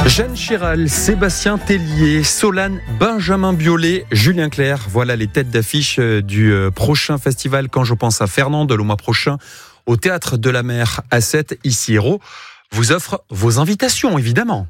Jeanne Chéral, Sébastien Tellier, Solane, Benjamin Biolay, Julien Clerc. Voilà les têtes d'affiche du prochain festival Quand je pense à Fernande, le mois prochain au Théâtre de la Mer à 7, ici Hérault, vous offre vos invitations évidemment.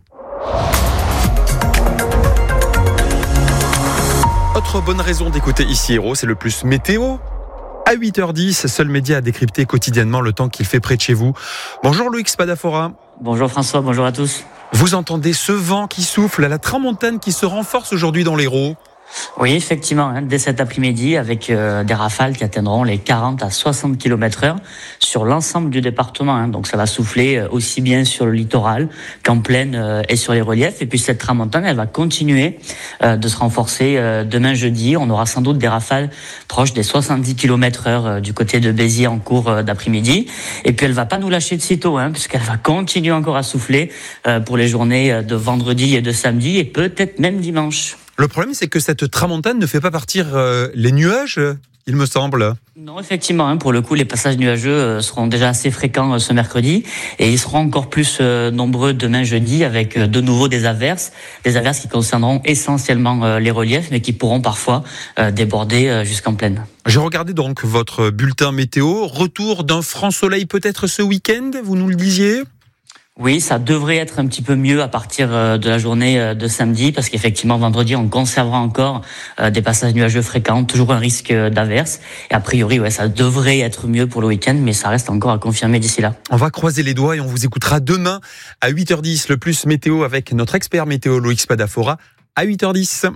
Autre bonne raison d'écouter ici Hérault, c'est le plus météo. À 8h10, seul média à décrypter quotidiennement le temps qu'il fait près de chez vous. Bonjour Loïc Spadafora. Bonjour François, bonjour à tous. Vous entendez ce vent qui souffle, la tramontane qui se renforce aujourd'hui dans l'Hérault. Oui, effectivement, dès cet après-midi, avec des rafales qui atteindront les 40 à 60 km/h sur l'ensemble du département. Donc ça va souffler aussi bien sur le littoral qu'en plaine et sur les reliefs. Et puis cette tramontane, elle va continuer de se renforcer demain jeudi. On aura sans doute des rafales proches des 70 km/h du côté de Béziers en cours d'après-midi. Et puis elle va pas nous lâcher de sitôt, puisqu'elle va continuer encore à souffler pour les journées de vendredi et de samedi et peut-être même dimanche. Le problème, c'est que cette tramontane ne fait pas partir les nuages, il me semble. Non, effectivement, pour le coup, les passages nuageux seront déjà assez fréquents ce mercredi et ils seront encore plus nombreux demain jeudi avec de nouveau des averses qui concerneront essentiellement les reliefs mais qui pourront parfois déborder jusqu'en plaine. J'ai regardé donc votre bulletin météo. Retour d'un franc soleil peut-être ce week-end, vous nous le disiez ? Oui, ça devrait être un petit peu mieux à partir de la journée de samedi parce qu'effectivement, vendredi, on conservera encore des passages nuageux fréquents, toujours un risque d'averse. Et a priori, ça devrait être mieux pour le week-end, mais ça reste encore à confirmer d'ici là. On va croiser les doigts et on vous écoutera demain à 8h10, le plus météo avec notre expert météo Loïc Spadafora à 8h10.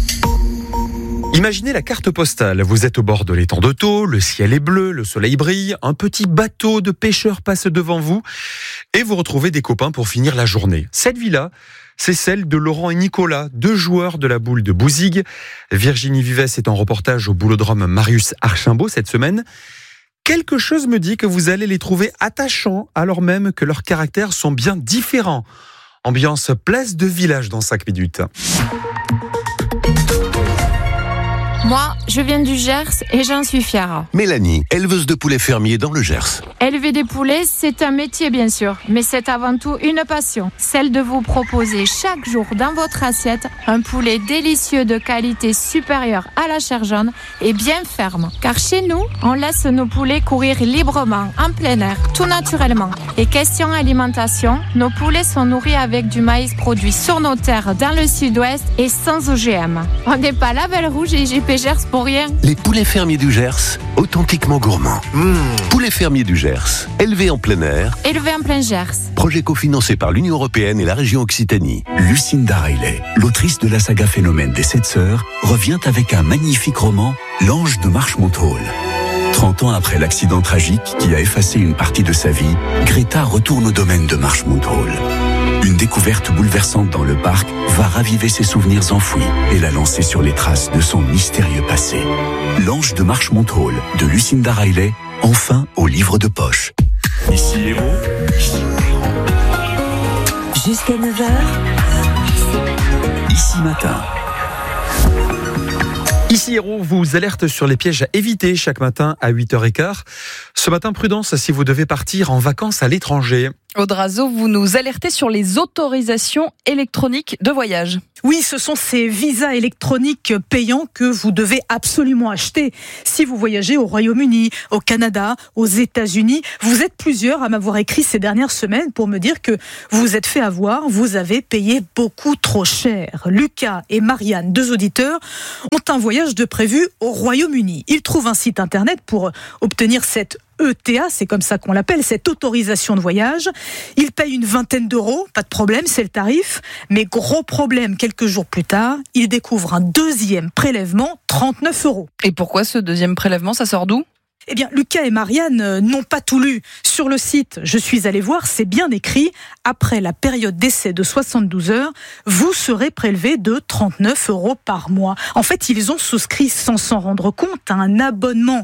Imaginez la carte postale. Vous êtes au bord de l'étang de Thau, le ciel est bleu, le soleil brille, un petit bateau de pêcheurs passe devant vous et vous retrouvez des copains pour finir la journée. Cette vie-là, c'est celle de Laurent et Nicolas, deux joueurs de la boule de Bouzigues. Virginie Vives est en reportage au boulodrome Marius Archimbaud cette semaine. Quelque chose me dit que vous allez les trouver attachants alors même que leurs caractères sont bien différents. Ambiance place de village dans 5 minutes. Moi, je viens du Gers et j'en suis fière. Mélanie, éleveuse de poulets fermiers dans le Gers. Élever des poulets, c'est un métier bien sûr, mais c'est avant tout une passion. Celle de vous proposer chaque jour dans votre assiette un poulet délicieux de qualité supérieure à la chair jaune et bien ferme. Car chez nous, on laisse nos poulets courir librement, en plein air, tout naturellement. Et question alimentation, nos poulets sont nourris avec du maïs produit sur nos terres dans le sud-ouest et sans OGM. On n'est pas label rouge et IGP Gers pour rien. Les poulets fermiers du Gers, authentiquement gourmands. Poulets fermiers du Gers, élevés en plein air. Élevés en plein Gers. Projet cofinancé par l'Union Européenne et la région Occitanie. Lucinda Riley, l'autrice de la saga Phénomène des 7 sœurs, revient avec un magnifique roman, L'Ange de Marshmont-Hall. 30 ans après l'accident tragique qui a effacé une partie de sa vie, Greta retourne au domaine de Marshmont-Hall. Une découverte bouleversante dans le parc va raviver ses souvenirs enfouis et la lancer sur les traces de son mystérieux passé. L'Ange de Marshmont-Hall de Lucinda Riley, enfin au livre de poche. Ici Hérault. Jusqu'à 9h. Ici matin. Ici Hérault vous alerte sur les pièges à éviter chaque matin à 8h15. Ce matin, prudence si vous devez partir en vacances à l'étranger. Audrazo, vous nous alertez sur les autorisations électroniques de voyage. Oui, ce sont ces visas électroniques payants que vous devez absolument acheter. Si vous voyagez au Royaume-Uni, au Canada, aux États-Unis, vous êtes plusieurs à m'avoir écrit ces dernières semaines pour me dire que vous êtes fait avoir, vous avez payé beaucoup trop cher. Lucas et Marianne, 2 auditeurs, ont un voyage de prévu au Royaume-Uni. Ils trouvent un site internet pour obtenir cette ETA, c'est comme ça qu'on l'appelle, cette autorisation de voyage. Ils payent une 20aine d'euros, pas de problème, c'est le tarif. Mais gros problème, quelques jours plus tard, ils découvrent un deuxième prélèvement, 39 euros. Et pourquoi ce deuxième prélèvement, ça sort d'où ? Eh bien, Lucas et Marianne n'ont pas tout lu. Sur le site, je suis allée voir, c'est bien écrit. Après la période d'essai de 72 heures, vous serez prélevé de 39 euros par mois. En fait, ils ont souscrit, sans s'en rendre compte, à un abonnement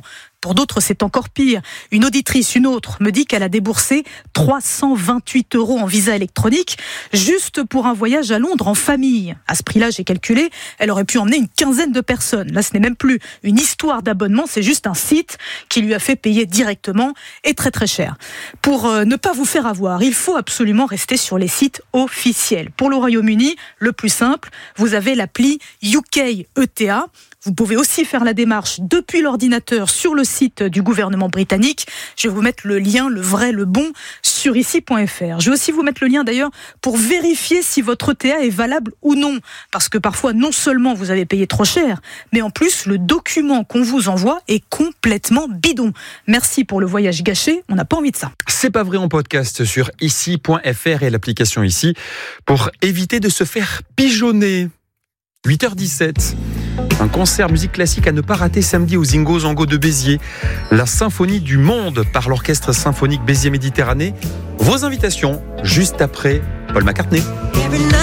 Pour d'autres, c'est encore pire. Une auditrice, une autre, me dit qu'elle a déboursé 328 € en visa électronique juste pour un voyage à Londres en famille. À ce prix-là, j'ai calculé, elle aurait pu emmener une quinzaine de personnes. Là, ce n'est même plus une histoire d'abonnement, c'est juste un site qui lui a fait payer directement et très très cher. Pour ne pas vous faire avoir, il faut absolument rester sur les sites officiels. Pour le Royaume-Uni, le plus simple, vous avez l'appli UK ETA. Vous pouvez aussi faire la démarche depuis l'ordinateur sur le site du gouvernement britannique. Je vais vous mettre le lien, le vrai, le bon, sur ici.fr. Je vais aussi vous mettre le lien d'ailleurs pour vérifier si votre ETA est valable ou non. Parce que parfois, non seulement vous avez payé trop cher, mais en plus, le document qu'on vous envoie est complètement bidon. Merci pour le voyage gâché, on n'a pas envie de ça. C'est pas vrai en podcast sur ici.fr et l'application Ici pour éviter de se faire pigeonner. 8h17. Un concert musique classique à ne pas rater samedi au Zingo Zango de Béziers. La symphonie du monde par l'orchestre symphonique Béziers Méditerranée. Vos invitations juste après Paul McCartney.